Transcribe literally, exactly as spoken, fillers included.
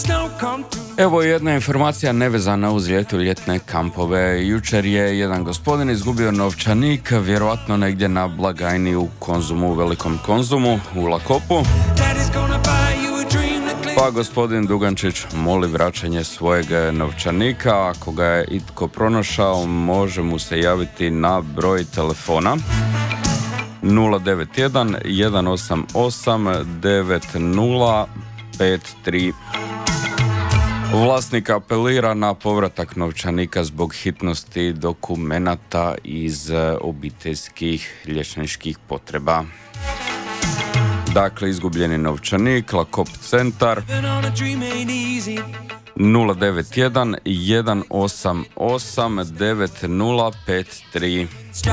Evo jedna informacija nevezana uz ljeto i ljetne kampove. Jučer je jedan gospodin izgubio novčanik, vjerojatno negdje na blagajni u Konzumu, u velikom Konzumu, u Lakopu. Pa gospodin Dugančić moli vraćanje svojeg novčanika. Ako ga je itko pronašao, može mu se javiti na broj telefona nula devet jedan, jedan osam osam, devet nula pet tri. Vlasnik apelira na povratak novčanika zbog hitnosti dokumenata iz obiteljskih liječničkih potreba. Dakle, izgubljeni novčanik, Lakop centar, nula devet jedan, jedan osam osam, devet nula pet tri.